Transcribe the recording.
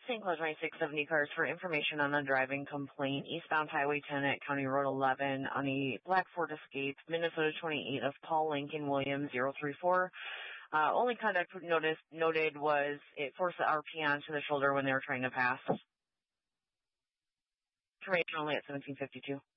St. Cloud 2670 cars for information on a driving complaint. Eastbound Highway 10 at County Road 11 on a Black Ford Escape, Minnesota 28 of Paul Lincoln Williams 034. Only conduct noted was it forced the RP onto the shoulder when they were trying to pass. Information only at 1752.